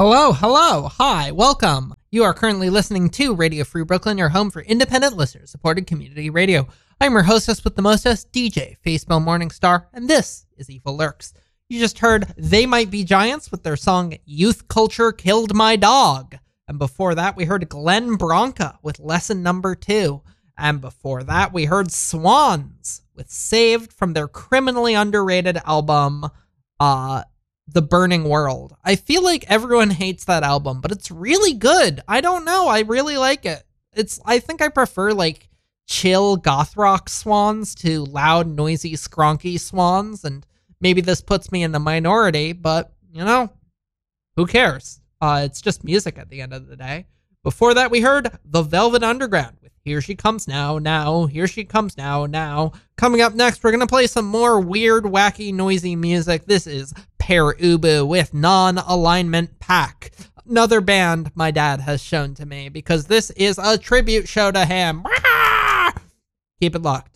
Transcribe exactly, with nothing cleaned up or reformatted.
Hello, hello, hi, welcome. You are currently listening to Radio Free Brooklyn, your home for independent listener-supported community radio. I'm your hostess with the mostest, D J Facebell Morningstar, and this is Evil Lurks. You just heard They Might Be Giants with their song Youth Culture Killed My Dog. And before that, we heard Glenn Branca with Lesson Number Two. And before that, we heard Swans with Saved from their criminally underrated album, uh... The Burning World. I feel like everyone hates that album, but it's really good. I don't know. I really like it. It's, I think I prefer like chill goth rock Swans to loud, noisy, skronky Swans. And maybe this puts me in the minority, but you know, who cares? Uh, it's just music at the end of the day. Before that, we heard The Velvet Underground with Here She Comes Now, Now, Here She Comes Now, Now. Coming up next, we're going to play some more weird, wacky, noisy music. This is Per Ubu with Non-Alignment Pack. Another band my dad has shown to me because this is a tribute show to him. Keep it locked.